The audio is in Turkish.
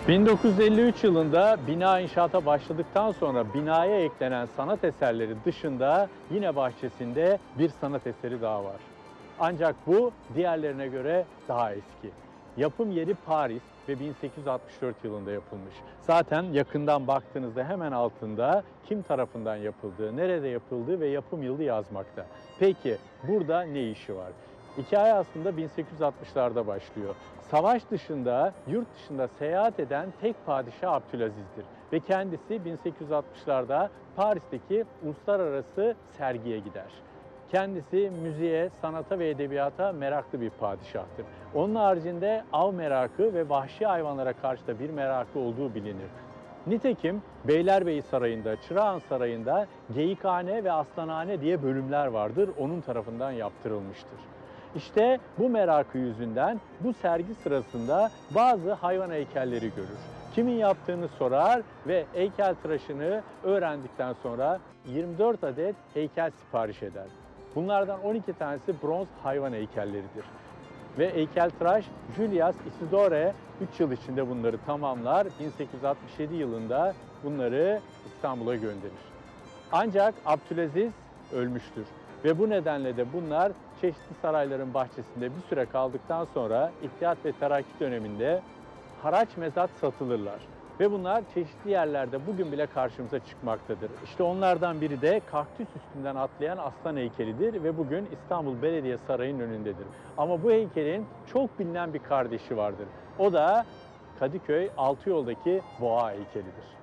1953 yılında bina inşaata başladıktan sonra binaya eklenen sanat eserleri dışında yine bahçesinde bir sanat eseri daha var. Ancak bu diğerlerine göre daha eski. Yapım yeri Paris ve 1864 yılında yapılmış. Zaten yakından baktığınızda hemen altında kim tarafından yapıldığı, nerede yapıldığı ve yapım yılı yazmakta. Peki burada ne işi var? Hikaye aslında 1860'larda başlıyor. Savaş dışında, yurt dışında seyahat eden tek padişah Abdülaziz'dir. Ve kendisi 1860'larda Paris'teki uluslararası sergiye gider. Kendisi müziğe, sanata ve edebiyata meraklı bir padişahtır. Onun haricinde av merakı ve vahşi hayvanlara karşı da bir merakı olduğu bilinir. Nitekim Beylerbeyi Sarayı'nda, Çırağan Sarayı'nda Geyikhane ve Aslanhane diye bölümler vardır. Onun tarafından yaptırılmıştır. İşte bu merakı yüzünden bu sergi sırasında bazı hayvan heykelleri görür. Kimin yaptığını sorar ve heykeltıraşını öğrendikten sonra 24 adet heykel sipariş eder. Bunlardan 12 tanesi bronz hayvan heykelleridir. Ve heykeltıraş Julius Isidore 3 yıl içinde bunları tamamlar. 1867 yılında bunları İstanbul'a gönderir. Ancak Abdülaziz ölmüştür. Ve bu nedenle de bunlar çeşitli sarayların bahçesinde bir süre kaldıktan sonra İttihat ve Terakki döneminde haraç mezat satılırlar. Ve bunlar çeşitli yerlerde bugün bile karşımıza çıkmaktadır. İşte onlardan biri de kaktüs üstünden atlayan aslan heykelidir ve bugün İstanbul Belediye Sarayı'nın önündedir. Ama bu heykelin çok bilinen bir kardeşi vardır. O da Kadıköy Altıyol'daki boğa heykelidir.